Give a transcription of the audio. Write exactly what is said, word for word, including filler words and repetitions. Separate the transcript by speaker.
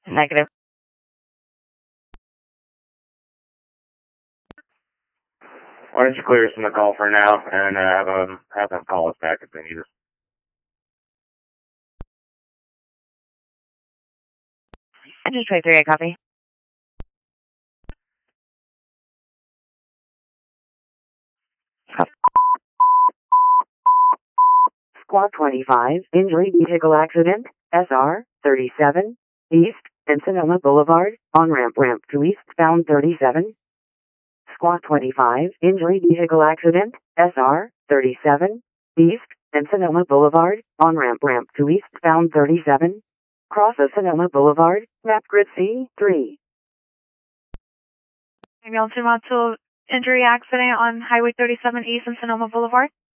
Speaker 1: Negative. Why don't you clear us from the call for now and uh, have them have them call us back if they need us. Engine twenty-three, I copy. Squad twenty-five, injury vehicle accident, S R thirty-seven, East, Sonoma Boulevard, on-ramp ramp to eastbound thirty-seven. Squad twenty-five, injury vehicle accident, S R thirty-seven, East, Sonoma Boulevard, on-ramp ramp to eastbound thirty-seven. Cross of Sonoma Boulevard, map grid C three.
Speaker 2: Ambulance to injury accident on Highway thirty-seven East and Sonoma Boulevard.